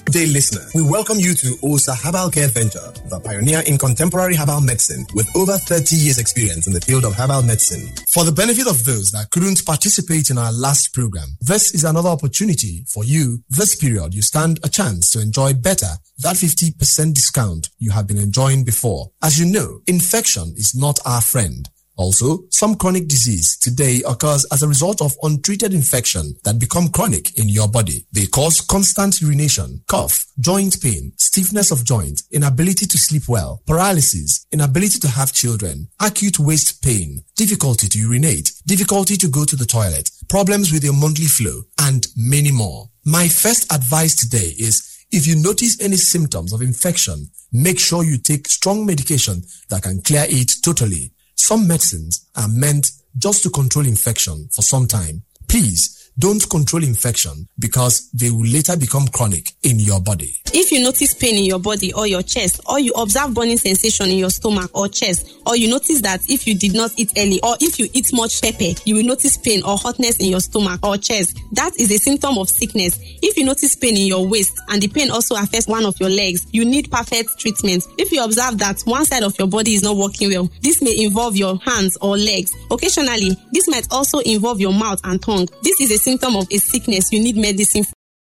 Good day, listener. We welcome you to OSA Herbal Care Venture, the pioneer in contemporary herbal medicine with over 30 years experience in the field of herbal medicine. For the benefit of those that couldn't participate in our last program, this is another opportunity for you. This period, you stand a chance to enjoy better that 50% discount you have been enjoying before. As you know, infection is not our friend. Also, some chronic disease today occurs as a result of untreated infection that become chronic in your body. They cause constant urination, cough, joint pain, stiffness of joint, inability to sleep well, paralysis, inability to have children, acute waist pain, difficulty to urinate, difficulty to go to the toilet, problems with your monthly flow, and many more. My first advice today is, if you notice any symptoms of infection, make sure you take strong medication that can clear it totally. Some medicines are meant just to control infection for some time. Please don't control infection because they will later become chronic in your body. If you notice pain in your body or your chest, or you observe burning sensation in your stomach or chest, or you notice that if you did not eat early, or if you eat much pepper, you will notice pain or hotness in your stomach or chest, that is a symptom of sickness. If you notice pain in your waist and the pain also affects one of your legs, you need perfect treatment. If you observe that one side of your body is not working well, this may involve your hands or legs. Occasionally, this might also involve your mouth and tongue. This is a symptom of a sickness you need medicine for.